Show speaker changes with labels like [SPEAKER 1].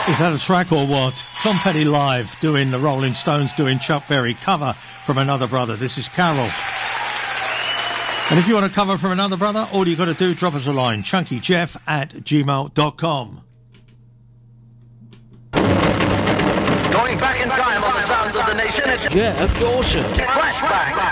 [SPEAKER 1] Is that a track or what? Tom Petty live doing the Rolling Stones doing Chuck Berry cover from Another Brother. This is Carol. And if you want to cover from Another Brother, all you got to do, drop us a line, chunkyjeff@gmail.com.
[SPEAKER 2] Going back in time on the sounds of the nation, it's
[SPEAKER 3] Jeff Dawson.
[SPEAKER 2] Flashback.